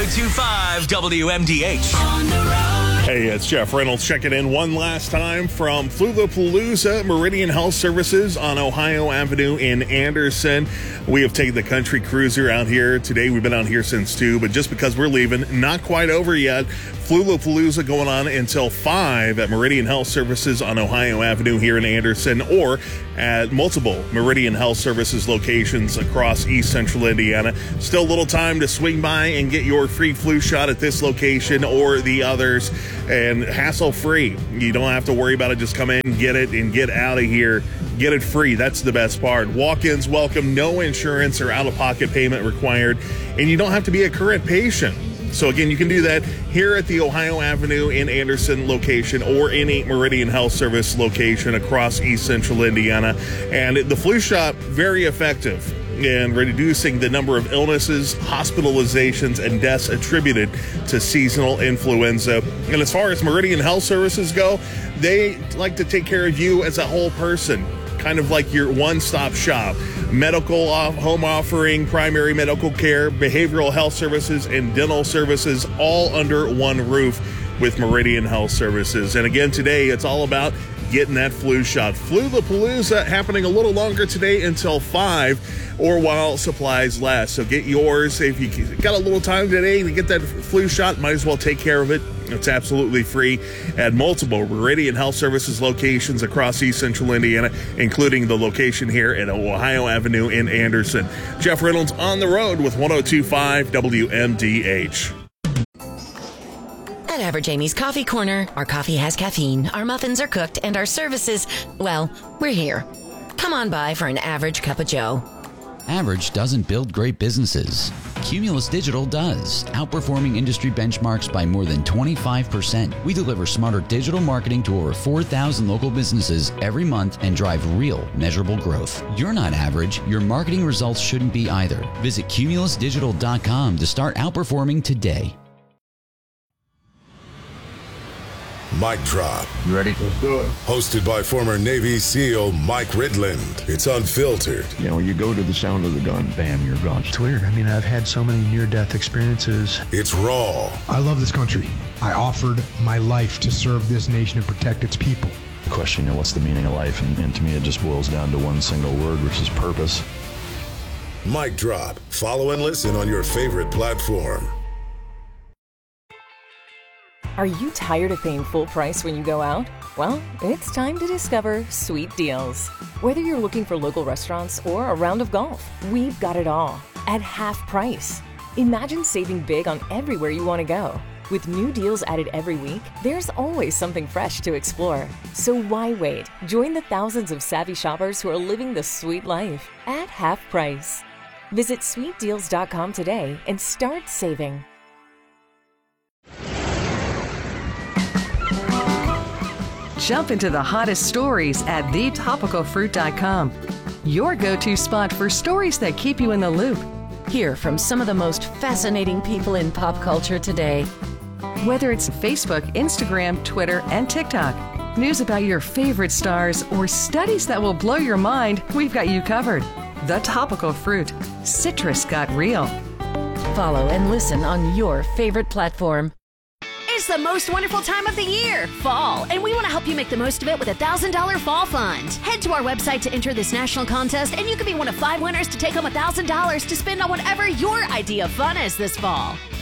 1025 WMDH. On the road. Hey, it's Jeff Reynolds checking in one last time from Flulapalooza Meridian Health Services on Ohio Avenue in Anderson. We have taken the country cruiser out here today. We've been out here since 2, but just because we're leaving, not quite over yet. Flulapalooza going on until 5 at Meridian Health Services on Ohio Avenue here in Anderson, or at multiple Meridian Health Services locations across East Central Indiana. Still a little time to swing by and get your free flu shot at this location or the others, and hassle-free. You don't have to worry about it. Just come in, get it, and get out of here. Get it free. That's the best part. Walk-ins welcome, no insurance or out-of-pocket payment required, and you don't have to be a current patient. So again, you can do that here at the Ohio Avenue in Anderson location or any Meridian Health Service location across East Central Indiana. And the flu shot, very effective in reducing the number of illnesses, hospitalizations, and deaths attributed to seasonal influenza. And as far as Meridian Health Services go, they like to take care of you as a whole person, kind of like your one-stop shop. Medical home offering, primary medical care, behavioral health services, and dental services all under one roof with Meridian Health Services. And again, today, it's all about getting that flu shot. Flulapalooza happening a little longer today until 5 or while supplies last. So get yours. If you got a little time today to get that flu shot, might as well take care of it. It's absolutely free at multiple Meridian Health Services locations across East Central Indiana, including the location here at Ohio Avenue in Anderson. Jeff Reynolds on the road with 102.5 WMDH. At Average Amy's Coffee Corner, our coffee has caffeine, our muffins are cooked, and our services, well, we're here. Come on by for an average cup of joe. Average doesn't build great businesses. Cumulus Digital does, outperforming industry benchmarks by more than 25%. We deliver smarter digital marketing to over 4,000 local businesses every month and drive real, measurable growth. You're not average. Your marketing results shouldn't be either. Visit cumulusdigital.com to start outperforming today. Mic Drop. You ready? Let's do it. Hosted by former Navy SEAL Mike Ridland. It's unfiltered. You know, you go to the sound of the gun, bam, you're gone. It's weird. I mean, I've had so many near-death experiences. It's raw. I love this country. I offered my life to serve this nation and protect its people. The question, you know, what's the meaning of life? And to me, it just boils down to one single word, which is purpose. Mic Drop. Follow and listen on your favorite platform. Are you tired of paying full price when you go out? Well, it's time to discover Sweet Deals. Whether you're looking for local restaurants or a round of golf, we've got it all at half price. Imagine saving big on everywhere you want to go. With new deals added every week, there's always something fresh to explore. So why wait? Join the thousands of savvy shoppers who are living the sweet life at half price. Visit sweetdeals.com today and start saving. Jump into the hottest stories at thetopicalfruit.com. Your go-to spot for stories that keep you in the loop. Hear from some of the most fascinating people in pop culture today. Whether it's Facebook, Instagram, Twitter, and TikTok, news about your favorite stars, or studies that will blow your mind, we've got you covered. The Topical Fruit. Citrus got real. Follow and listen on your favorite platform. It's the most wonderful time of the year, fall, and we want to help you make the most of it with a $1,000 fall fund. Head to our website to enter this national contest, and you could be one of 5 winners to take home $1,000 to spend on whatever your idea of fun is this fall.